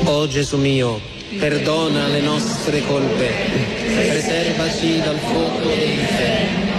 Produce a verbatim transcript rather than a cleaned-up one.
O Gesù mio, perdona le nostre colpe, preservaci dal fuoco dell'inferno,